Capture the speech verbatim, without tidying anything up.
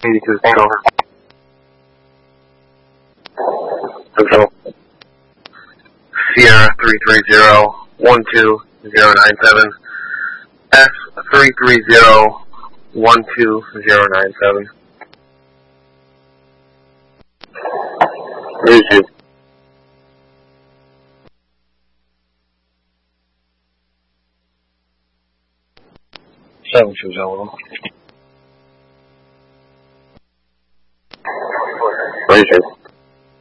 eighty-two, stand over. Control. Sierra three three zero one two zero nine seven. S three three zero one two zero nine seven. Where is you? Seven two zero. Where is you?